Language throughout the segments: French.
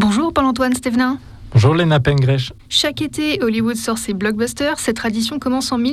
Bonjour Paul-Antoine Stévenin. Bonjour Léna Pengrèche. Chaque été, Hollywood sort ses blockbusters. Cette tradition commence en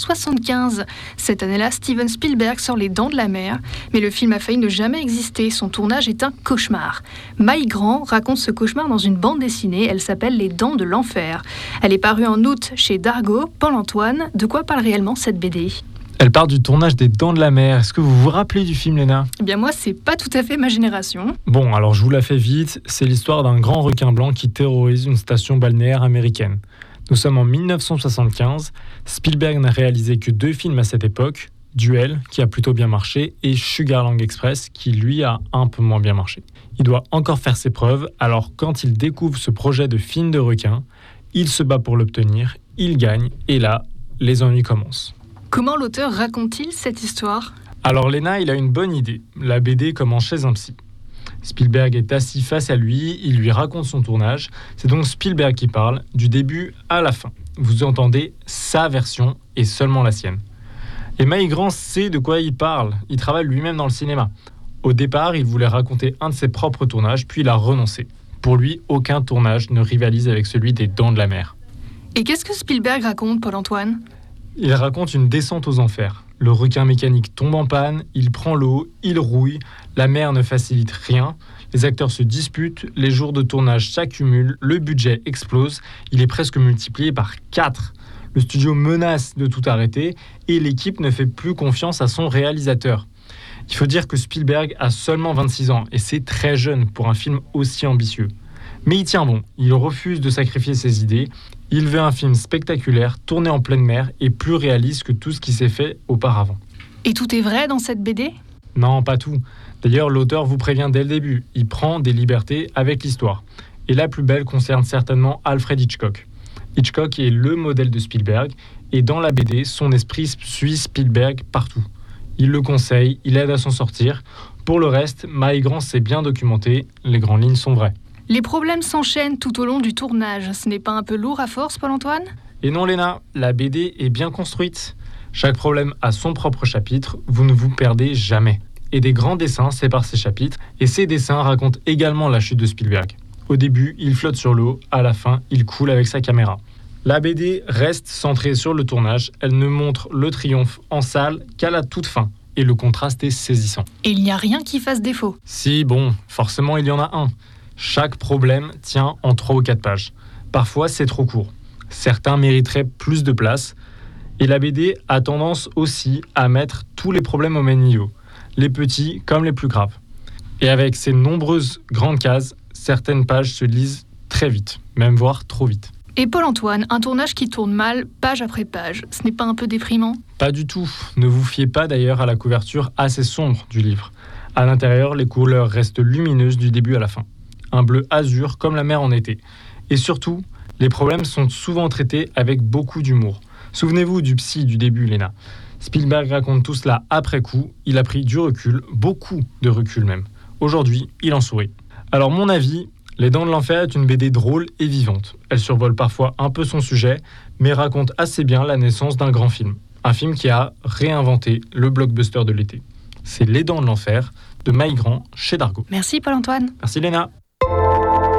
1975. Cette année-là, Steven Spielberg sort Les Dents de la Mer. Mais le film a failli ne jamais exister. Son tournage est un cauchemar. Maï Grand raconte ce cauchemar dans une bande dessinée. Elle s'appelle Les Dents de l'Enfer. Elle est parue en août chez Dargaud. Paul-Antoine, de quoi parle réellement cette BD ? Elle part du tournage des Dents de la Mer. Est-ce que vous vous rappelez du film, Léna ? Eh bien moi, c'est pas tout à fait ma génération. Bon, alors je vous la fais vite. C'est l'histoire d'un grand requin blanc qui terrorise une station balnéaire américaine. Nous sommes en 1975. Spielberg n'a réalisé que 2 films à cette époque. Duel, qui a plutôt bien marché, et Sugarland Express, qui lui a un peu moins bien marché. Il doit encore faire ses preuves, alors quand il découvre ce projet de film de requin, il se bat pour l'obtenir, il gagne, et là, les ennuis commencent. Comment l'auteur raconte-t-il cette histoire ? Alors Léna, il a une bonne idée. La BD commence chez un psy. Spielberg est assis face à lui, il lui raconte son tournage. C'est donc Spielberg qui parle, du début à la fin. Vous entendez sa version et seulement la sienne. Et Maï Grand sait de quoi il parle. Il travaille lui-même dans le cinéma. Au départ, il voulait raconter un de ses propres tournages, puis il a renoncé. Pour lui, aucun tournage ne rivalise avec celui des Dents de la Mer. Et qu'est-ce que Spielberg raconte, Paul-Antoine ? Il raconte une descente aux enfers. Le requin mécanique tombe en panne, il prend l'eau, il rouille, la mer ne facilite rien, les acteurs se disputent, les jours de tournage s'accumulent, le budget explose, il est presque multiplié par 4. Le studio menace de tout arrêter et l'équipe ne fait plus confiance à son réalisateur. Il faut dire que Spielberg a seulement 26 ans et c'est très jeune pour un film aussi ambitieux. Mais il tient bon, il refuse de sacrifier ses idées. Il veut un film spectaculaire, tourné en pleine mer et plus réaliste que tout ce qui s'est fait auparavant. Et tout est vrai dans cette BD ? Non, pas tout. D'ailleurs, l'auteur vous prévient dès le début. Il prend des libertés avec l'histoire. Et la plus belle concerne certainement Alfred Hitchcock. Hitchcock est le modèle de Spielberg et dans la BD, son esprit suit Spielberg partout. Il le conseille, il aide à s'en sortir. Pour le reste, Maï Grand s'est bien documenté, les grandes lignes sont vraies. Les problèmes s'enchaînent tout au long du tournage. Ce n'est pas un peu lourd à force, Paul-Antoine ? Et non, Léna, la BD est bien construite. Chaque problème a son propre chapitre, vous ne vous perdez jamais. Et des grands dessins séparent ces chapitres, et ces dessins racontent également la chute de Spielberg. Au début, il flotte sur l'eau, à la fin, il coule avec sa caméra. La BD reste centrée sur le tournage, elle ne montre le triomphe en salle qu'à la toute fin. Et le contraste est saisissant. Et il n'y a rien qui fasse défaut. Si, bon, forcément il y en a un. Chaque problème tient en 3 ou 4 pages. Parfois, c'est trop court. Certains mériteraient plus de place. Et la BD a tendance aussi à mettre tous les problèmes au même niveau, les petits comme les plus graves. Et avec ces nombreuses grandes cases, certaines pages se lisent très vite, même voire trop vite. Et Paul-Antoine, un tournage qui tourne mal, page après page, ce n'est pas un peu déprimant ? Pas du tout. Ne vous fiez pas d'ailleurs à la couverture assez sombre du livre. À l'intérieur, les couleurs restent lumineuses du début à la fin. Un bleu azur comme la mer en été. Et surtout, les problèmes sont souvent traités avec beaucoup d'humour. Souvenez-vous du psy du début, Léna. Spielberg raconte tout cela après coup. Il a pris du recul, beaucoup de recul même. Aujourd'hui, il en sourit. Alors mon avis, Les Dents de l'Enfer est une BD drôle et vivante. Elle survole parfois un peu son sujet, mais raconte assez bien la naissance d'un grand film. Un film qui a réinventé le blockbuster de l'été. C'est Les Dents de l'Enfer de Maï Grand chez Dargaud. Merci Paul-Antoine. Merci Léna.